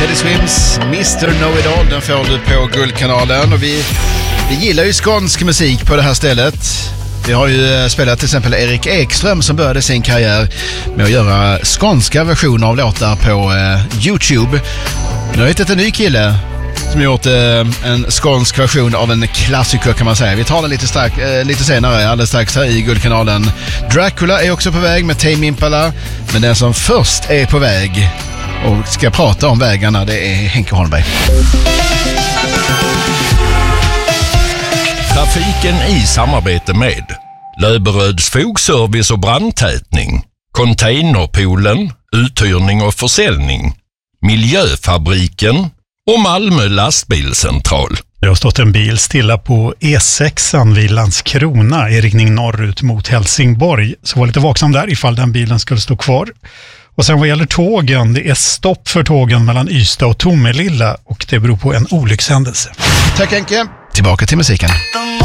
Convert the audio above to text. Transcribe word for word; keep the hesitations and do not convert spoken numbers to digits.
Teddy Swims, mister Know-It-All, den får du på Guldkanalen. Och vi, vi gillar ju skånsk musik på det här stället. Vi har ju spelat till exempel Erik Ekström som började sin karriär med att göra skånska versioner av låtar på eh, YouTube. Nu har jag hittat en ny kille som har gjort eh, en skånsk version av en klassiker kan man säga. Vi tar den lite, stark, eh, lite senare, alldeles strax här i Guldkanalen. Dracula är också på väg med Tame Impala, men den som först är på väg och ska prata om vägarna, det är Henke Holmberg. Trafiken i samarbete med Löberöds fogservice och brandtätning, Containerpoolen, uthyrning och försäljning, Miljöfabriken och Malmö lastbilscentral. Det har stått en bil stilla på E sex vid Landskrona i riktning norrut mot Helsingborg. Så var lite vaksam där ifall den bilen skulle stå kvar. Och sen vad gäller tågen, det är stopp för tågen mellan Ystad och Tomelilla och det beror på en olyckshändelse. Tack Henke. Tillbaka till musiken.